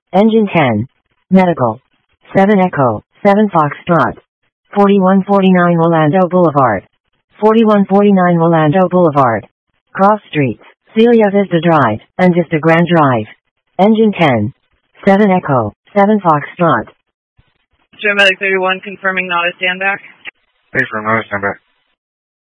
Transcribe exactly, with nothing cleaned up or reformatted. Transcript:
Engine ten. Medical. seven Echo, seven Foxtrot. forty-one forty-nine Rolando Boulevard. forty-one forty-nine Rolando Boulevard. Cross Streets, Celia Vista Drive, and Vista Grand Drive. Engine ten. seven Echo, seven Foxtrot. Paramedic thirty-one confirming not a standback. Hey, for not a standback.